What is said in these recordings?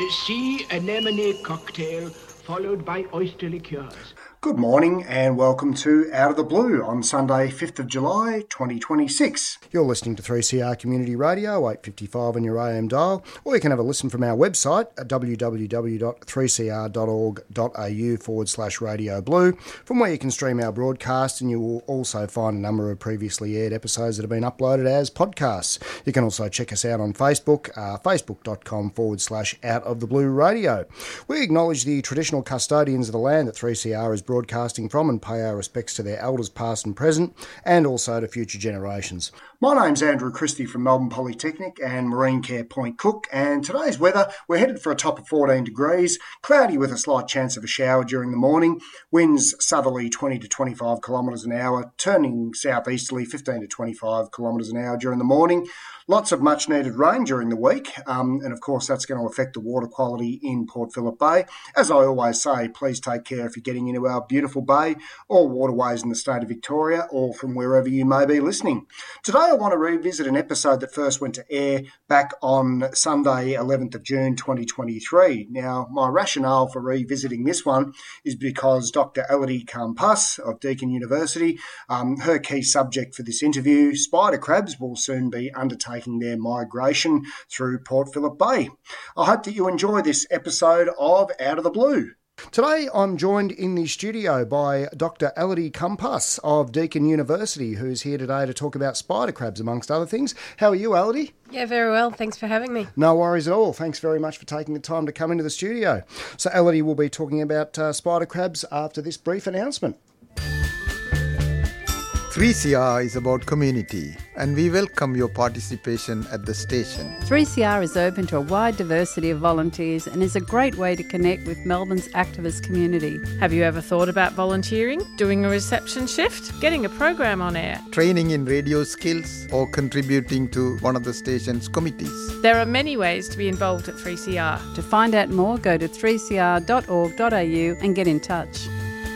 sea anemone cocktail followed by oyster liqueurs. Good morning and welcome to Out of the Blue on Sunday 5th of July 2026. You're listening to 3CR Community Radio, 855 on your AM dial, or you can have a listen from our website at www.3cr.org.au/Radio Blue, from where you can stream our broadcast, and you will also find a number of previously aired episodes that have been uploaded as podcasts. You can also check us out on Facebook, facebook.com/Out of the Blue Radio. We acknowledge the traditional custodians of the land that 3CR is broadcasting from and pay our respects to their elders past and present, and also to future generations. My name's Andrew Christie from Melbourne Polytechnic and Marine Care Point Cook, and today's weather, we're headed for a top of 14 degrees, cloudy with a slight chance of a shower during the morning, winds southerly 20 to 25 kilometres an hour, turning southeasterly 15 to 25 kilometres an hour during the morning. Lots of much needed rain during the week, and of course that's going to affect the water quality in Port Phillip Bay. As I always say, please take care if you're getting into our beautiful bay or waterways in the state of Victoria, or from wherever you may be listening. Today I want to revisit an episode that first went to air back on Sunday 11th of June 2023. Now, my rationale for revisiting this one is because Dr. Elodie Kampas of Deakin University, her key subject for this interview, spider crabs, will soon be undertaking their migration through Port Phillip Bay. I hope that you enjoy this episode of Out of the Blue. Today I'm joined in the studio by Dr. Elodie Kampas of Deakin University, who's here today to talk about spider crabs, amongst other things. How are you, Elodie? Yeah, very well. Thanks for having me. No worries at all. Thanks very much for taking the time to come into the studio. So Elodie will be talking about spider crabs after this brief announcement. 3CR is about community, and we welcome your participation at the station. 3CR is open to a wide diversity of volunteers and is a great way to connect with Melbourne's activist community. Have you ever thought about volunteering, doing a reception shift, getting a program on air, training in radio skills, or contributing to one of the station's committees? There are many ways to be involved at 3CR. To find out more, go to 3cr.org.au and get in touch.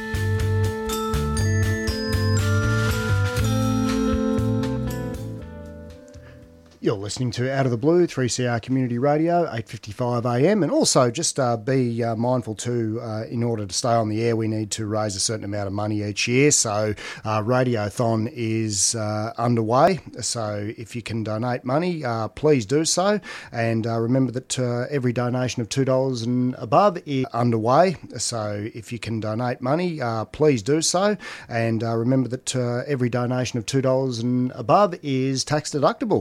You're listening to Out of the Blue, 3CR Community Radio, 8:55 AM, and also just be mindful too, in order to stay on the air, we need to raise a certain amount of money each year, so Radiothon is underway, so if you can donate money, please do so, and remember that every donation of $2 and above is underway, so if you can donate money, please do so, and remember that every donation of $2 and above is tax deductible.